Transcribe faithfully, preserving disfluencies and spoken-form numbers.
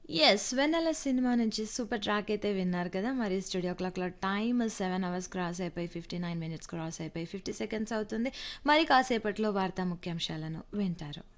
Yes. 'వెన్నెల' cinema నుంచి super track అయితే విన్నారు కదా! మరి స్టూడియో క్లాక్‌లో టైమ్ ఏడు అవర్స్ క్రాస్ అయిపోయి యాభై తొమ్మిది మినిట్స్ క్రాస్ అయిపోయి యాభై సెకండ్స్ అవుతుంది. మరి కాసేపట్లో వార్తా ముఖ్యాంశాలను వింటారు.